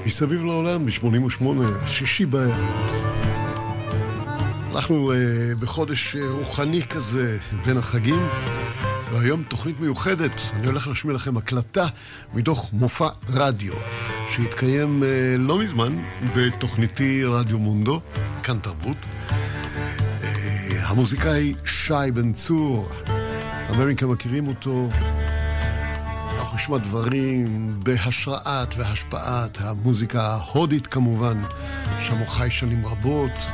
מסביב לעולם, ב-88, שישי בערב. אנחנו בחודש רוחני כזה בין החגים, והיום תוכנית מיוחדת. אני הולך להשמיע לכם הקלטה מתוך מופע רדיו שהתקיים לא מזמן בתוכניתי רדיו מונדו, כאן תרבות. המוזיקאי שי בן צור, אמריקה מכירים אותו. אנחנו נשמע דברים בהשראת והשפעת המוזיקה ההודית כמובן, שם הוא חי שנים רבות,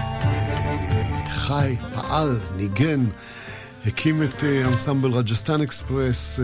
חי, פעל, ניגן, הקים את אנסמבל רג'סטן אקספרס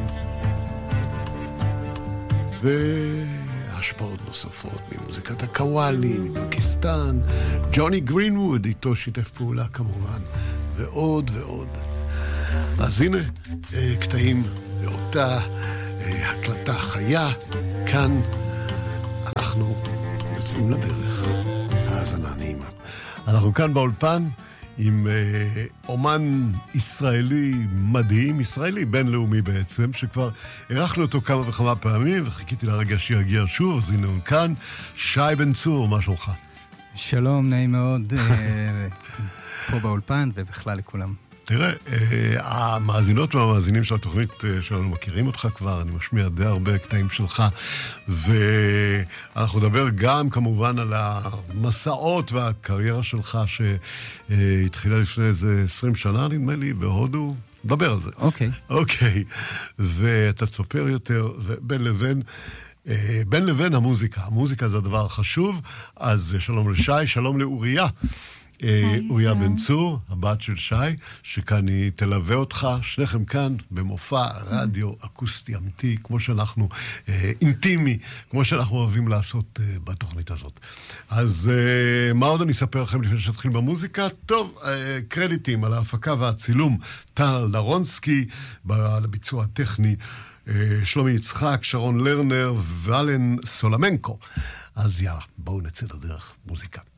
והשפעות נוספות ממוזיקת הקוואלי, מפקיסטן, ג'וני גרינווד איתו שיתף פעולה כמובן, ועוד ועוד. אז הנה קטעים באותה הקלטה חיה, כאן אנחנו יוצאים לדרך. האזנה נעימה. אנחנו כאן באולפן עם אומן ישראלי מדהים, ישראלי בינלאומי בעצם, שכבר ערכנו אותו כמה וכמה פעמים, וחיכיתי לרגע שיגיע שוב, אז הנה הוא כאן, שי בן צור, מה שלומך? שלום, נעים מאוד, פה באולפן ובכלל לכולם. תראה, המאזינות והמאזינים של התוכנית שלנו מכירים אותך כבר, אני משמיע די הרבה קטעים שלך, ואנחנו נדבר גם כמובן על המסעות והקריירה שלך שהתחילה לפני איזה 20 שנה, נדמה לי, בהודו. נדבר על זה. אוקיי. ואתה צופר יותר, בין לבין המוזיקה. המוזיקה זה הדבר החשוב, אז שלום לשי, שלום לאוריה. אוריה בן צור, הבת של שי, שכאן היא תלווה אותך, שניכם כאן במופע רדיו אקוסטי אמיתי, כמו שאנחנו, אינטימי, כמו שאנחנו אוהבים לעשות בתוכנית הזאת. אז מה עוד אני אספר לכם לפני שתתחיל במוזיקה? טוב, קרדיטים על ההפקה והצילום, טל דרונסקי, על הביצוע הטכני, שלומי יצחק, שרון לרנר, ואלן סולמנקו. אז יאללה, בואו נצא לדרך, מוזיקה.